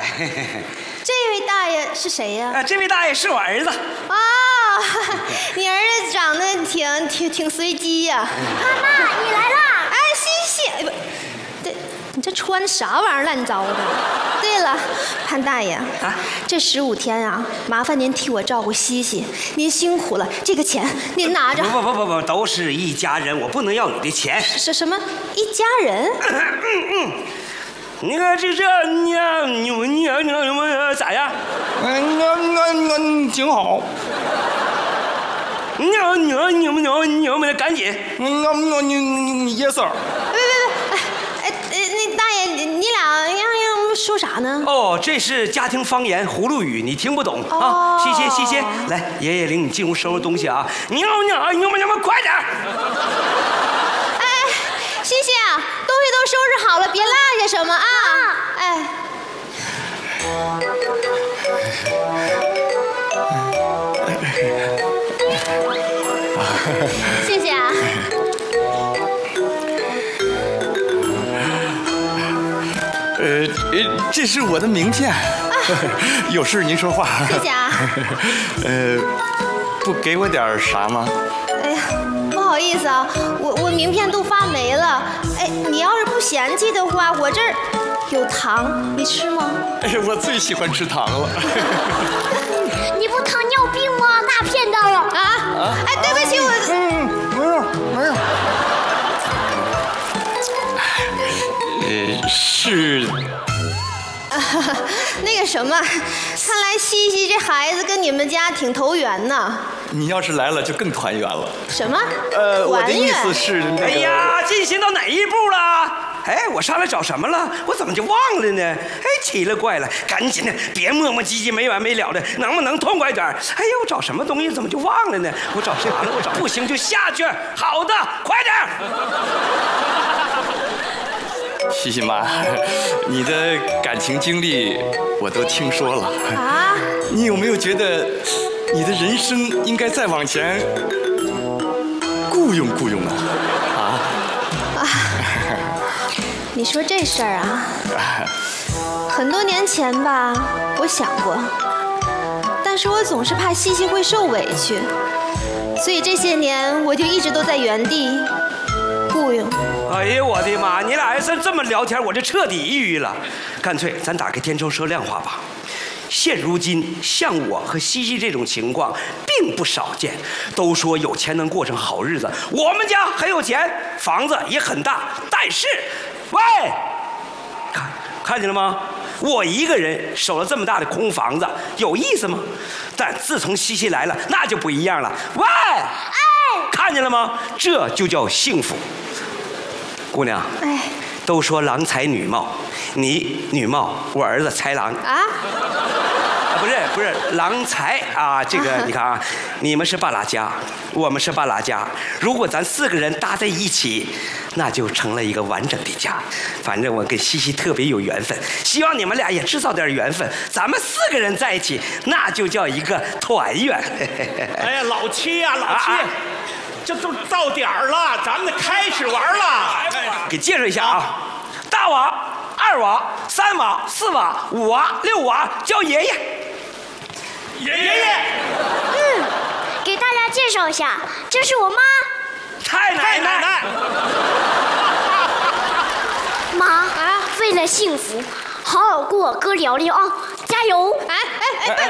这位大爷是谁呀？ 这位大爷是我儿子。 啊，你儿子长得挺随机呀。 妈妈，你来啦！ 哎，西西，不，对，你这穿啥玩意儿乱糟的？对了，潘大爷啊，这15天啊，麻烦您替我照顾西西，您辛苦了，这个钱您拿着。 不，都是一家人，我不能要你的钱。 什么一家人？ 你看你咋样？ 俺挺好。 你们赶紧。 你yes sir。 那大爷你俩要说啥呢？ 哦，这是家庭方言葫芦语，你听不懂啊。西西，来，爷爷领你进屋收拾东西啊。你们快点！ 西西啊，东西都收拾好了，别落下什么啊！哎。谢谢啊。 这是我的名片。有事您说话。 谢谢啊。 不给我点啥吗？ 哎呀，不好意思啊，我名片都发霉了。哎，你要是不嫌弃的话，我这儿有糖，你吃吗？ 我最喜欢吃糖了。 你不糖尿病吗？大骗到了啊！哎，对不起，我没有。是。 那个什么，看来西西这孩子跟你们家挺投缘呢。 你要是来了，就更团圆了。 什么？ 我的意思是那个。 哎呀，进行到哪一步了？哎，我上来找什么了？我怎么就忘了呢？哎，奇了怪了，赶紧的，别磨磨唧唧没完没了的，能不能痛快点？哎呀，我找什么东西怎么就忘了呢？我找啥了？我找不行就下去。好的，快点。 西西妈，你的感情经历我都听说了啊。 你有没有觉得你的人生应该再往前雇佣雇佣啊？ 你说这事儿啊，很多年前吧，我想过，但是我总是怕西西会受委屈，所以这些年我就一直都在原地雇佣。 哎呀，我的妈！你俩要是这么聊天，我就彻底抑郁了。干脆咱打开天窗说亮话吧。现如今，像我和西西这种情况并不少见。都说有钱能过上好日子，我们家很有钱，房子也很大。但是，喂，看见了吗？我一个人守了这么大的空房子，有意思吗？但自从西西来了，那就不一样了。喂，看见了吗？这就叫幸福。姑娘， 哎， 都说郎才女貌，你女貌，我儿子才郎啊。不是郎才啊，这个你看啊，你们是半拉家，我们是半拉家，如果咱4个人搭在一起，那就成了一个完整的家。反正我跟西西特别有缘分，希望你们俩也制造点缘分，咱们4个人在一起，那就叫一个团圆。 哎呀，老七呀，老七。这都到点儿了，咱们开始玩了。 给介绍一下啊，大瓦、2瓦、3瓦、4瓦、5瓦、6瓦，叫爷爷。 爷爷。 给大家介绍一下，这是我妈。 太奶奶。 妈啊，为了幸福，好好跟我哥聊聊啊，加油！ 哎。